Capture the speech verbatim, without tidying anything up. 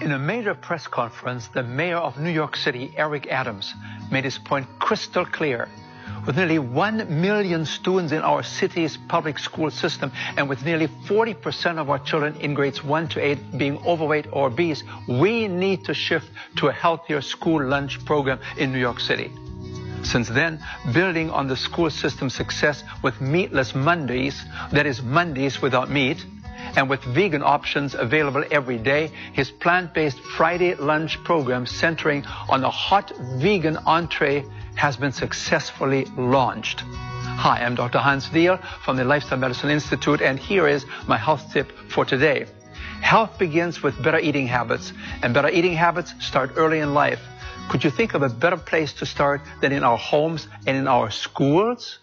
In a major press conference, the mayor of New York City, Eric Adams, made his point crystal clear. With nearly one million students in our city's public school system, and with nearly forty percent of our children in grades one to eight being overweight or obese, we need to shift to a healthier school lunch program in New York City. Since then, building on the school system's success with Meatless Mondays, that is Mondays without meat, and with vegan options available every day, his plant-based Friday lunch program centering on a hot vegan entree has been successfully launched. Hi, I'm Doctor Hans Diehl from the Lifestyle Medicine Institute, and here is my health tip for today. Health begins with better eating habits, and better eating habits start early in life. Could you think of a better place to start than in our homes and in our schools?